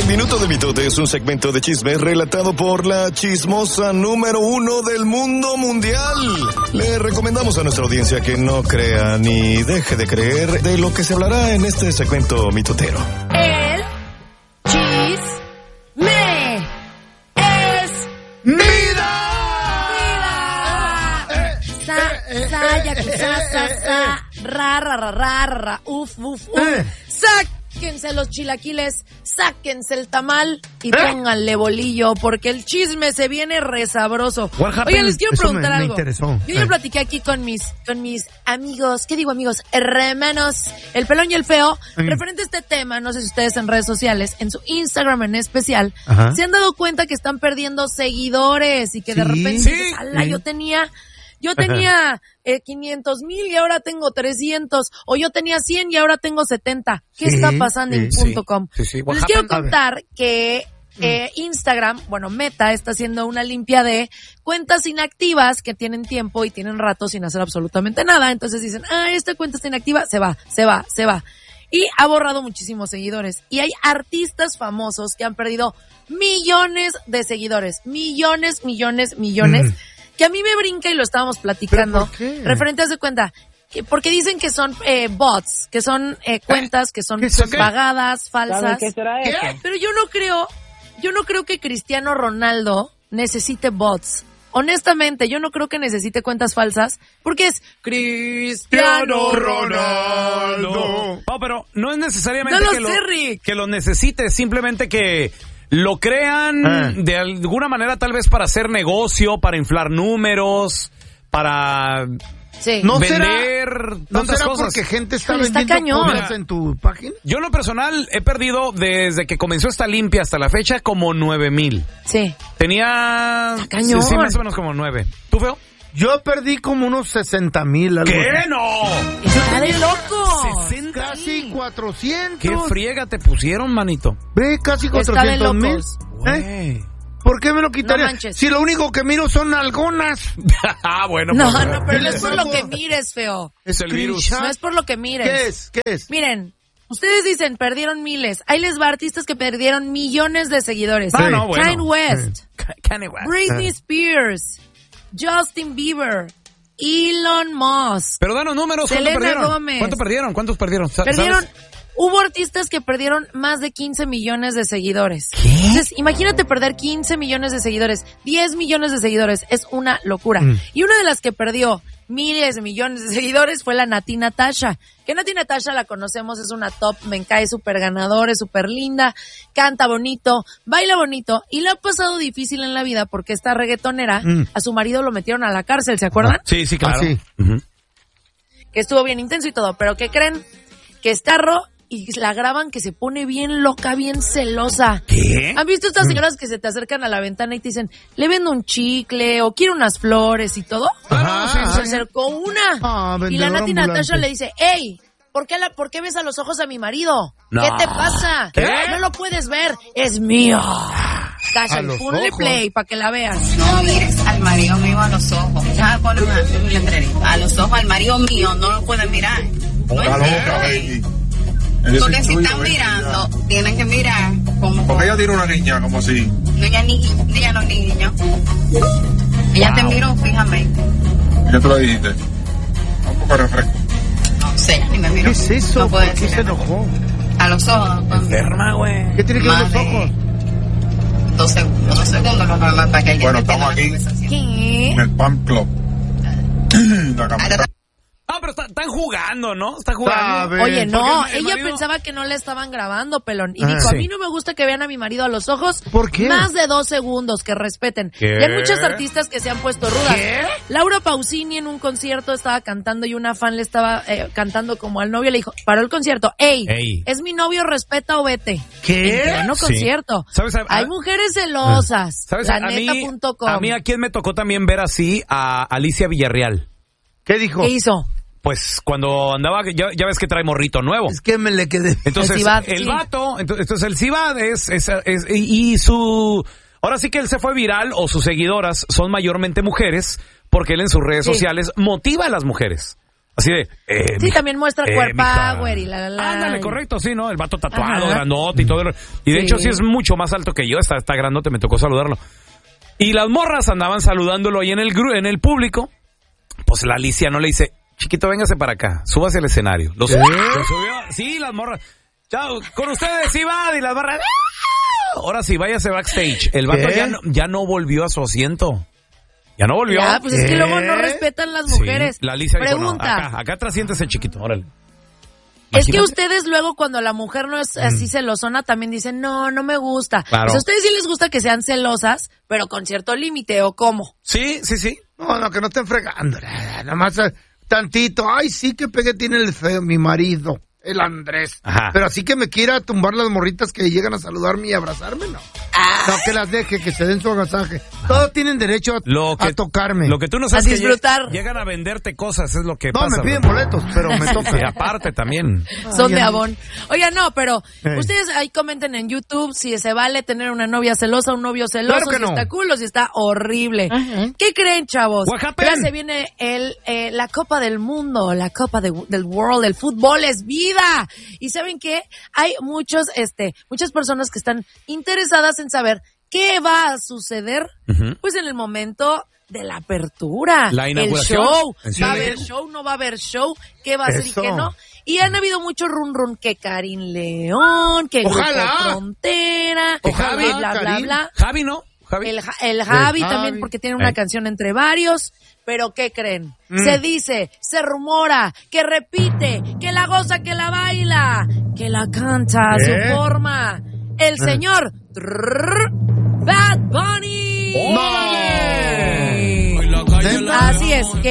Minuto de Mitote es un segmento de chismes relatado por la chismosa número 1 del mundo mundial. Le recomendamos a nuestra audiencia que no crea ni deje de creer de lo que se hablará en este segmento mitotero. El chisme es ¡Vida! Ra, uf. Sáquense los chilaquiles, sáquense el tamal y pónganle bolillo, porque el chisme se viene resabroso. Oigan, les quiero preguntar algo. Yo ya platiqué aquí con mis amigos, ¿qué digo amigos? Hermanos, el pelón y el feo, referente a este tema. No sé si ustedes en redes sociales, en su Instagram en especial, se han dado cuenta que están perdiendo seguidores y que de repente, yo tenía 500,000 y ahora tengo 300, o yo tenía 100 y ahora tengo 70. ¿Qué está pasando en .com? Les quiero contar que Instagram, Meta, está haciendo una limpia de cuentas inactivas que tienen tiempo y tienen rato sin hacer absolutamente nada. Entonces dicen, esta cuenta está inactiva, se va. Y ha borrado muchísimos seguidores. Y hay artistas famosos que han perdido millones de seguidores. Millones. Que a mí me brinca y lo estábamos platicando. Referente a su cuenta. Porque dicen que son bots, que son cuentas que son pagadas, falsas. ¿Qué será eso? Pero yo no creo que Cristiano Ronaldo necesite bots. Honestamente, yo no creo que necesite cuentas falsas, porque es Cristiano Ronaldo. No, pero no es necesariamente Rick. que lo necesite, simplemente que lo crean de alguna manera, tal vez para hacer negocio, para inflar números, para vender tantas cosas. Porque gente está vendiendo cosas en tu página. Yo en lo personal he perdido desde que comenzó esta limpia hasta la fecha como 9,000. Sí. Tenía... Está cañón. Sí, más o menos como 9. ¿Tú, feo? Yo perdí como unos 60,000. ¿Qué? ¡No! ¡Está de loco! 60, casi 400. ¿Qué friega te pusieron, manito? Ve, casi 400,000. ¿Por qué me lo quitaría? No si lo único que miro son algonas. Bueno. No, pero no es por lo que mires, feo. Es el virus. No es por lo que mires. ¿Qué es? Miren, ustedes dicen, perdieron miles. Ahí les va artistas que perdieron millones de seguidores. Kanye West. Britney Spears. Justin Bieber. Elon Musk. Pero danos números. Selena Gómez. ¿Cuántos perdieron? ¿Sabes? Hubo artistas que perdieron más de 15 millones de seguidores. ¿Qué? Entonces, imagínate perder 15 millones de seguidores, 10 millones de seguidores. Es una locura. Y una de las que perdió miles de millones de seguidores fue la Nati Natasha. Que Nati Natasha la conocemos, es una top, me cae súper ganadora, es súper linda, canta bonito, baila bonito. Y le ha pasado difícil en la vida porque esta reggaetonera, a su marido lo metieron a la cárcel, ¿se acuerdan? Sí, claro. Sí. Que estuvo bien intenso y todo. Pero ¿qué creen? Que es carro y la graban que se pone bien loca, bien celosa. ¿Qué? ¿Han visto estas señoras que se te acercan a la ventana y te dicen, le vendo un chicle o quiero unas flores y todo? Se acercó una y la Nati Natasha le dice, ¡Ey! ¿Por qué ves a los ojos a mi marido? No. ¿Qué te pasa? ¿Qué? No lo puedes ver, es mío. Calla, ponle play para que la veas. No mires al marido mío a los ojos. Ya ponle un letrerito. A los ojos al marido mío no lo pueden mirar. No es porque si están mirando, tienen que mirar como... Porque ella tiene una niña, como si... No, ella no es niño. Ella te miró fijamente. ¿Qué tú le dijiste? Un poco de refresco. No sé, ni me miró. ¿Qué es eso? No ¿Por puede qué ser. se enojó? A los ojos. Enferma, güey. ¿Qué tiene que ver los ojos? 2 segundos para que ella... Bueno, estamos aquí ¿Qué? en el Pump Club. La camioneta. Pero están jugando, ¿no? Están jugando. Oye, no, Porque el ella marido... pensaba que no le estaban grabando, pelón. Y dijo, a mí no me gusta que vean a mi marido a los ojos. ¿Por qué? Más de 2 segundos, que respeten. ¿Qué? Y hay muchas artistas que se han puesto rudas. ¿Qué? Laura Pausini en un concierto estaba cantando y una fan le estaba cantando como al novio. Le dijo, paró el concierto. ¡Ey! Es mi novio, respeta o vete. ¿Qué? En pleno concierto. ¿Sabes? Hay mujeres celosas. ¿Sabes? Laneta.com. A mí a quien me tocó también ver así a Alicia Villarreal. ¿Qué dijo? ¿Qué hizo? Pues cuando andaba, ya ves que trae morrito nuevo. Es que me le quedé. Entonces, el vato, entonces el Cibad y su... Ahora sí que él se fue viral, o sus seguidoras son mayormente mujeres, porque él en sus redes sociales motiva a las mujeres Así de... sí, también muestra core power y la. Ándale, correcto, sí, ¿no? El vato tatuado, grandote y todo. Y de hecho sí es mucho más alto que yo, está grandote, me tocó saludarlo. Y las morras andaban saludándolo ahí en el público. Pues la Alicia no le dice, chiquito, véngase para acá, súbase al escenario. Lo subió, sí, las morras. Chao, con ustedes, Iván, y las morras. Ahora sí, váyase backstage. El vato ya no volvió a su asiento. Ya no volvió. Ya, pues es que luego no respetan las mujeres. Sí, la Alicia Pregunta. Dijo, no, acá trasiéntese, chiquito, órale. Es que ustedes luego cuando la mujer no es así celosona también dicen, no me gusta. Claro. Pues a ustedes sí les gusta que sean celosas, pero con cierto límite, ¿o cómo? Sí. No, que no estén fregando. Nada más tantito. Ay, sí, que pegue tiene el feo, mi marido, el Andrés. Ajá. Pero así que me quiera tumbar las morritas que llegan a saludarme y abrazarme, no. No, que las deje, que se den su agasaje. Todos tienen derecho a tocarme. Lo que tú no sabes a disfrutar. Que llegan a venderte cosas, es lo que no, pasa. No, me piden boletos, pero me toca. Y aparte también. Son de Avon. Oiga, no, pero ustedes ahí comenten en YouTube si se vale tener una novia celosa, un novio celoso, claro que si no. está cool o si está horrible. ¿Qué creen, chavos? Ya se viene la Copa del Mundo, la Copa del World, el fútbol es vida. Y ¿saben qué? Hay muchas personas que están interesadas en saber qué va a suceder, pues en el momento de la apertura, la inauguración, el show, ¿va a haber show, no va a haber show? ¿Qué va a ser y qué no? Y han habido mucho run que Karin León, que Grupo Frontera, que bla. Javi, ¿no? Javi. El Javi también, porque tiene una canción entre varios. Pero ¿qué creen? Se dice, se rumora, que repite, que la goza, que la baila, que la canta a su forma. El señor Bad Bunny. Así es que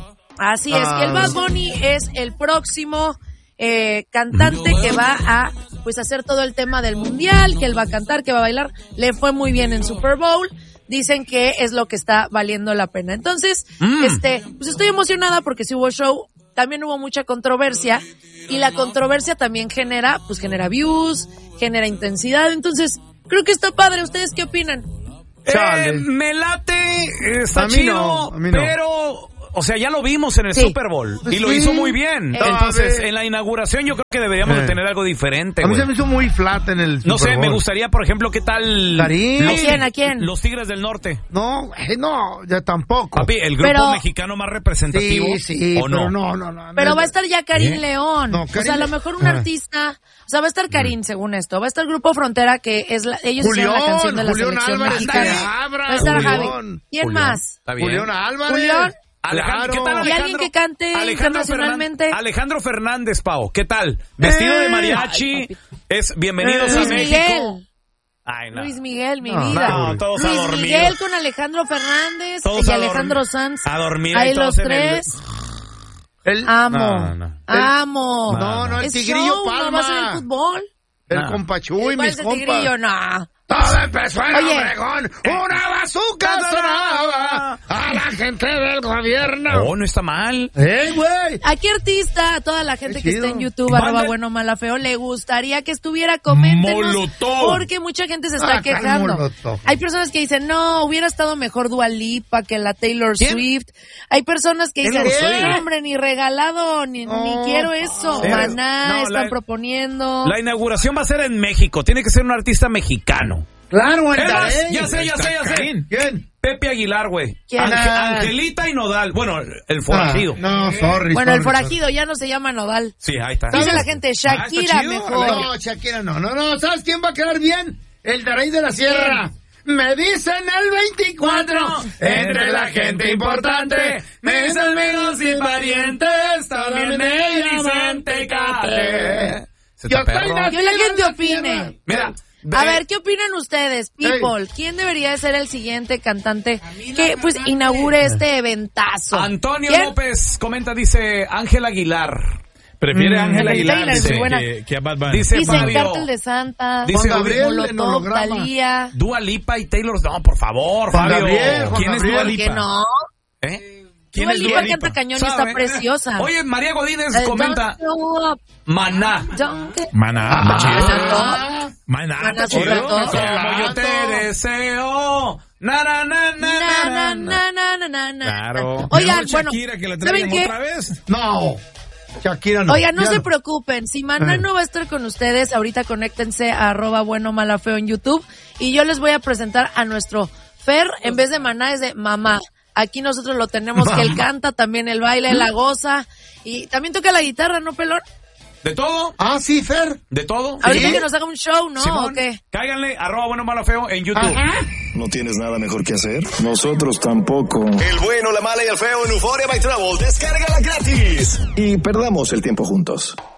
el Bad Bunny es el próximo cantante que va a hacer todo el tema del mundial, que él va a cantar, que va a bailar. Le fue muy bien en Super Bowl. Dicen que es lo que está valiendo la pena. Entonces, pues estoy emocionada porque si hubo show, también hubo mucha controversia y la controversia también genera views, genera intensidad. Entonces, creo que está padre. ¿Ustedes qué opinan? Me late, está chido, pero... O sea, ya lo vimos en el Super Bowl y lo hizo muy bien. Entonces, en la inauguración yo creo que deberíamos de tener algo diferente. A mí se me hizo muy flat en el Super Bowl. No sé, me gustaría, por ejemplo, ¿qué tal? ¿A quién? Los Tigres del Norte. No, ya tampoco. Papi, el grupo mexicano más representativo. Sí, ¿o no? Pero no. Pero va a estar ya Karin León. No, o sea, a lo mejor un artista... O sea, va a estar Karin, según esto. Va a estar el Grupo Frontera, que es ellos hicieron la canción de la selección mexicana. Va a estar Javi. ¿Quién más? Julián Álvarez. Julián. Alejandro, ¿qué tal, Alejandro? ¿Y alguien que cante internacionalmente? Alejandro Fernández, Pau, ¿qué tal? Vestido de mariachi, bienvenidos a México. Miguel. Ay, no. Luis Miguel, mi vida. No, todos Luis a dormir. Miguel con Alejandro Fernández todos y Alejandro Sanz. A dormir ahí los tres. Amo. No, el Tigrillo Palma. No va a ser el fútbol. El compachú y mis compas. El Tigrillo, no. Todo empezó en Obregón, una bazooka sonaba a la gente del gobierno. Oh, no está mal. Güey. ¿A qué artista, a toda la gente que está en YouTube, @buenomala_feo, le gustaría que estuviera? Coméntenos. Molotov. Porque mucha gente se está quejando. Hay personas que dicen, no, hubiera estado mejor Dua Lipa que la Taylor Swift. Hay personas que dicen, no, hombre, ni regalado, ni quiero eso. Maná están proponiendo. La inauguración va a ser en México. Tiene que ser un artista mexicano. Claro, ya sé. ¿Quién? Pepe Aguilar, güey. Angelita y Nodal. Bueno, el forajido. Bueno, el forajido ya no se llama Nodal. Sí, ahí está. Dice la gente, Shakira mejor. No, Shakira no. ¿Sabes quién va a quedar bien? El de Rey de la Sierra. Me dicen el 24, entre la gente importante, mis amigos y parientes, también me dicen Tecate. Yo la gente opine. Mira. A ver, ¿qué opinan ustedes, people? ¿Quién debería de ser el siguiente cantante que inaugure este eventazo? Antonio López comenta, dice Ángel Aguilar. Prefiere Ángel Aguilar que a Bad Bunny. Dice Fabio, Cártel de Santa. Dice Gabriel, Talía. Dua Lipa y Taylor. No, por favor, Fabio. ¿Quién es Dua Lipa? ¿Por qué no? ¿Quién es Dua Lipa? Canta cañón y está preciosa. Oye, María Godínez comenta Maná. Maná como yo te deseo. Claro. Oigan, bueno, Shakira, que la traigan otra vez. No. Shakira no. Oigan, no se preocupen. Si Maná no va a estar con ustedes, ahorita conéctense a @buenomalafeo en YouTube y yo les voy a presentar a nuestro Fer. En vez de Maná es de mamá. Aquí nosotros lo tenemos que él canta, también él baila, él la goza y también toca la guitarra, ¿no, pelón? ¿De todo? Ah, sí, Fer. ¿De todo? Ahorita que nos haga un show, ¿no? Simón, ¿o qué? cáiganle, @buenomalafeo en YouTube. Ajá. ¿No tienes nada mejor que hacer? Nosotros tampoco. El bueno, la mala y el feo en Euphoria by Travel. Descárgala gratis. Y perdamos el tiempo juntos.